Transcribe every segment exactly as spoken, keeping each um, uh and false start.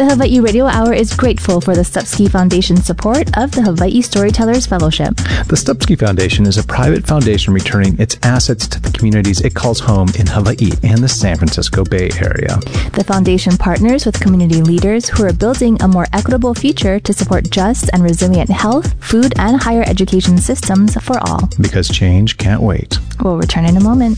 The Hawaii Radio Hour is grateful for the Stupski Foundation's support of the Hawaii Storytellers Fellowship. The Stupski Foundation is a private foundation returning its assets to the communities it calls home in Hawaii and the San Francisco Bay Area. The foundation partners with community leaders who are building a more equitable future to support just and resilient health, food, and higher education systems for all. Because change can't wait. We'll return in a moment.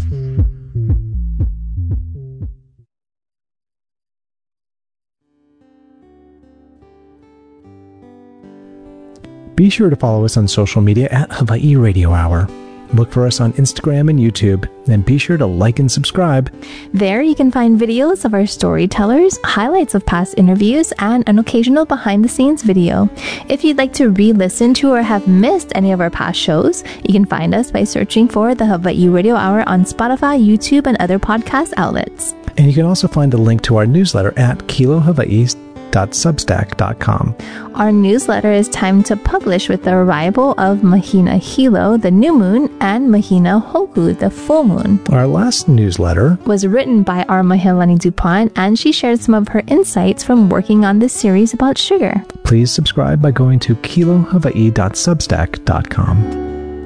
Be sure to follow us on social media at Hawaii Radio Hour. Look for us on Instagram and YouTube, and be sure to like and subscribe. There you can find videos of our storytellers, highlights of past interviews, and an occasional behind-the-scenes video. If you'd like to re-listen to or have missed any of our past shows, you can find us by searching for the Hawaii Radio Hour on Spotify, YouTube, and other podcast outlets. And you can also find a link to our newsletter at kilo hawaii dot substack dot com. Our newsletter is timed to publish with the arrival of Mahina Hilo, the new moon, and Mahina Hoku, the full moon. Our last newsletter was written by our Mahealani Dupont, and she shared some of her insights from working on this series about sugar. Please subscribe by going to kilo hawaii dot substack dot com.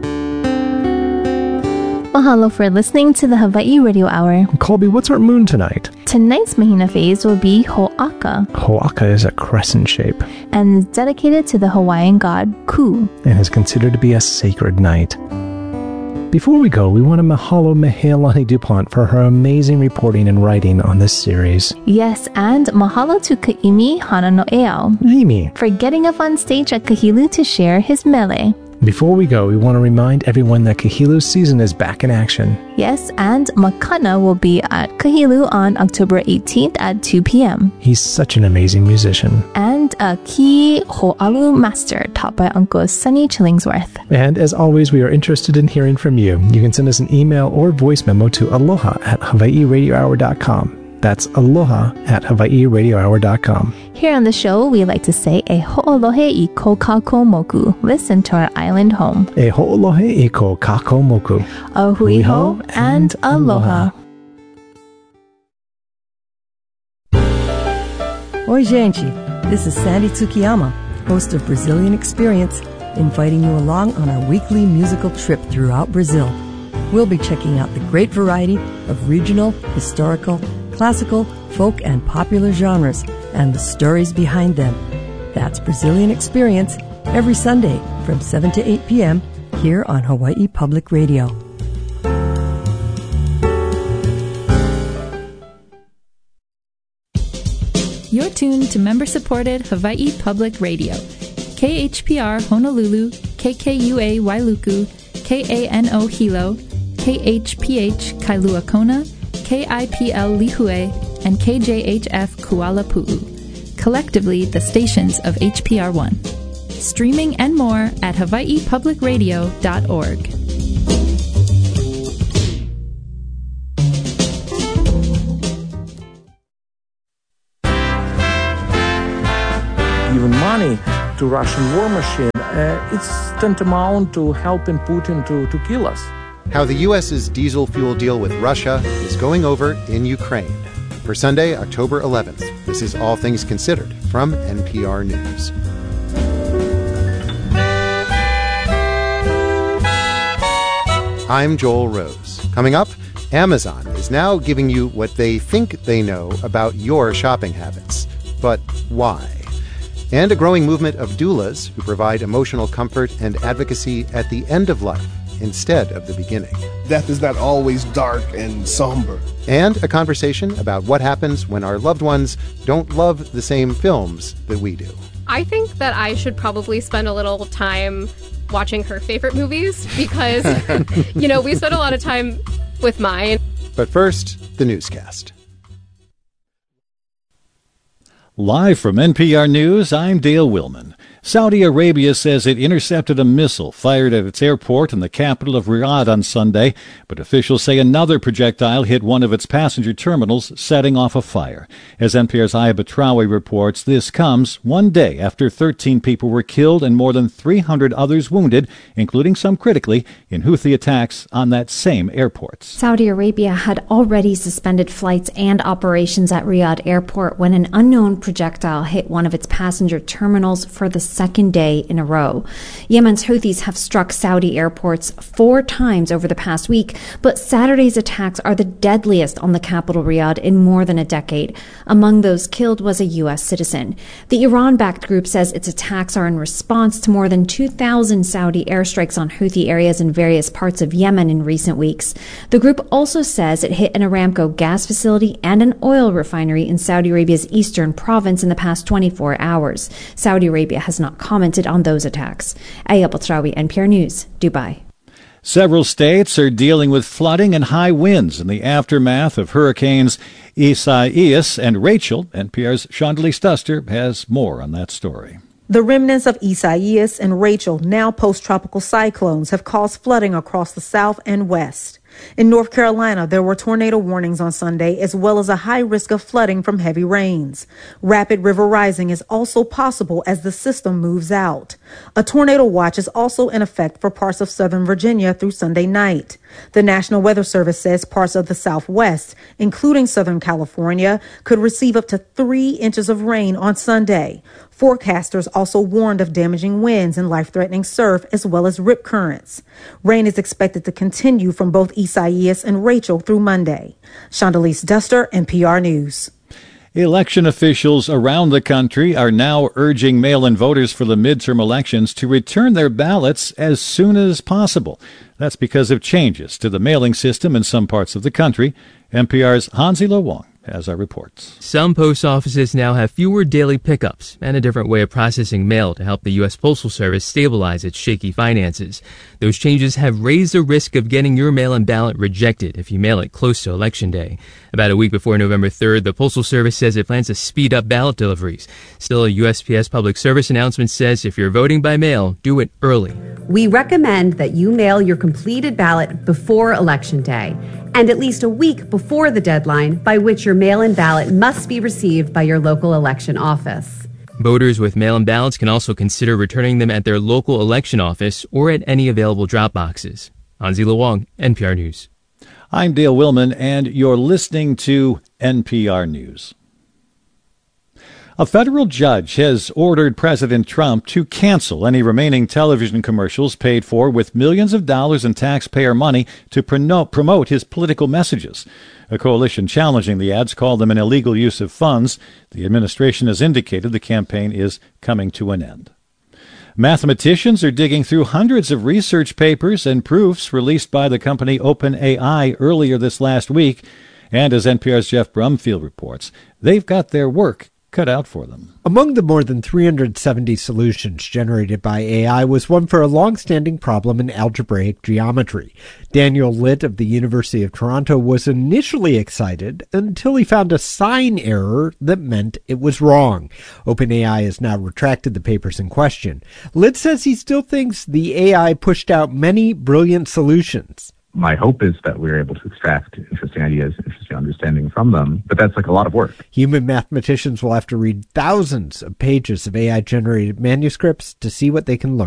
Mahalo for listening to the Hawaii Radio Hour. Colby, what's our moon tonight? Tonight's Mahina phase will be Ho'aka. Ho'aka is a crescent shape and is dedicated to the Hawaiian god Ku and is considered to be a sacred night. Before we go, we want to mahalo Mahealani Dupont for her amazing reporting and writing on this series. Yes, and mahalo to Ka'imi Hanano'eau Amy for getting up on stage at Kahilu to share his mele. Before we go, we want to remind everyone that Kahilu's season is back in action. Yes, and Makana will be at Kahilu on October eighteenth at two p.m. He's such an amazing musician. And a Ki Ho'alu master taught by Uncle Sonny Chillingsworth. And as always, we are interested in hearing from you. You can send us an email or voice memo to aloha at hawaii radio hour dot com. That's aloha at hawaii radio hour dot com. Here on the show, we like to say e ho'olohe i ko kako moku. Listen to our island home. E ho'olohe i ko kako moku. A hui ho and aloha. Oi, gente. This is Sandy Tsukiyama, host of Brazilian Experience, inviting you along on our weekly musical trip throughout Brazil. We'll be checking out the great variety of regional, historical, classical, folk, and popular genres, and the stories behind them. That's Brazilian Experience every Sunday from seven to eight p.m. here on Hawaii Public Radio. You're tuned to member-supported Hawaii Public Radio. K H P R Honolulu, K K U A Wailuku, K A N O Hilo, K H P H Kailua Kona, K I P L Lihue, and K J H F Kuala Pu'u, collectively the stations of H P R one. Streaming and more at hawaii public radio dot org. Giving money to Russian war machine, uh, it's tantamount to helping Putin to, to kill us. How the U S's diesel fuel deal with Russia is going over in Ukraine. For Sunday, October eleventh, this is All Things Considered from N P R News. I'm Joel Rose. Coming up, Amazon is now giving you what they think they know about your shopping habits. But why? And a growing movement of doulas who provide emotional comfort and advocacy at the end of life instead of the beginning. Death is not always dark and somber. And a conversation about what happens when our loved ones don't love the same films that we do. I think that I should probably spend a little time watching her favorite movies because, you know, we spend a lot of time with mine. But first, the newscast. Live from N P R News, I'm Dale Willman. Saudi Arabia says it intercepted a missile fired at its airport in the capital of Riyadh on Sunday, but officials say another projectile hit one of its passenger terminals, setting off a fire. As N P R's Aya Batrawi reports, this comes one day after thirteen people were killed and more than three hundred others wounded, including some critically, in Houthi attacks on that same airport. Saudi Arabia had already suspended flights and operations at Riyadh Airport when an unknown projectile hit one of its passenger terminals for the second day in a row. Yemen's Houthis have struck Saudi airports four times over the past week, but Saturday's attacks are the deadliest on the capital Riyadh in more than a decade. Among those killed was a U S citizen. The Iran-backed group says its attacks are in response to more than two thousand Saudi airstrikes on Houthi areas in various parts of Yemen in recent weeks. The group also says it hit an Aramco gas facility and an oil refinery in Saudi Arabia's eastern province in the past twenty-four hours. Saudi Arabia has not commented on those attacks. Aya Batrawi, N P R News, Dubai. Several states are dealing with flooding and high winds in the aftermath of hurricanes Isaias and Rachel. N P R's Chandelier Stuster has more on that story. The remnants of Isaias and Rachel, now post-tropical cyclones, have caused flooding across the south and west. In North Carolina, there were tornado warnings on Sunday, as well as a high risk of flooding from heavy rains. Rapid river rising is also possible as the system moves out. A tornado watch is also in effect for parts of southern Virginia through Sunday night. The National Weather Service says parts of the Southwest, including Southern California, could receive up to three inches of rain on Sunday. Forecasters also warned of damaging winds and life-threatening surf, as well as rip currents. Rain is expected to continue from both Isaias and Rachel through Monday. Chandelier Duster, N P R News. Election officials around the country are now urging mail-in voters for the midterm elections to return their ballots as soon as possible. That's because of changes to the mailing system in some parts of the country. N P R's Hansi Lo Wong has our reports. Some post offices now have fewer daily pickups and a different way of processing mail to help the U S Postal Service stabilize its shaky finances. Those changes have raised the risk of getting your mail-in ballot rejected if you mail it close to Election Day. About a week before November third, the Postal Service says it plans to speed up ballot deliveries. Still, a U S P S Public Service announcement says if you're voting by mail, do it early. We recommend that you mail your completed ballot before Election Day and at least a week before the deadline by which your mail-in ballot must be received by your local election office. Voters with mail-in ballots can also consider returning them at their local election office or at any available drop boxes. Hansi Lo Wong, N P R News. I'm Dale Willman, and you're listening to N P R News. A federal judge has ordered President Trump to cancel any remaining television commercials paid for with millions of dollars in taxpayer money to promote his political messages. A coalition challenging the ads called them an illegal use of funds. The administration has indicated the campaign is coming to an end. Mathematicians are digging through hundreds of research papers and proofs released by the company OpenAI earlier this last week. And as N P R's Jeff Brumfield reports, they've got their work cut out for them. Among the more than three hundred seventy solutions generated by A I was one for a long-standing problem in algebraic geometry. Daniel Litt of the University of Toronto was initially excited until he found a sign error that meant it was wrong. OpenAI has now retracted the papers in question. Litt says he still thinks the A I pushed out many brilliant solutions. My hope is that we're able to extract interesting ideas, interesting understanding from them, but that's like a lot of work. Human mathematicians will have to read thousands of pages of A I-generated manuscripts to see what they can learn.